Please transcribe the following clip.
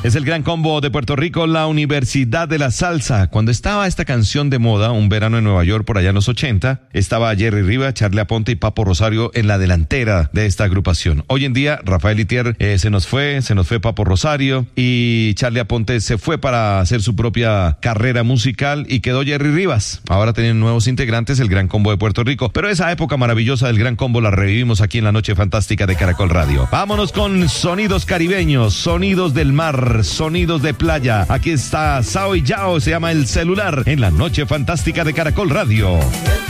Es el Gran Combo de Puerto Rico, la Universidad de la Salsa. Cuando estaba esta canción de moda, un verano en Nueva York por allá en los 80, estaba Jerry Rivas, Charly Aponte y Papo Rosario en la delantera de esta agrupación. Hoy en día, Rafael Itier se nos fue Papo Rosario y Charly Aponte se fue para hacer su propia carrera musical y quedó Jerry Rivas. Ahora tienen nuevos integrantes, el Gran Combo de Puerto Rico. Pero esa época maravillosa del Gran Combo la revivimos aquí en la Noche Fantástica de Caracol Radio. Vámonos con sonidos caribeños, sonidos del mar, sonidos de playa. Aquí está Sao y Yao, se llama El Celular, en la Noche Fantástica de Caracol Radio.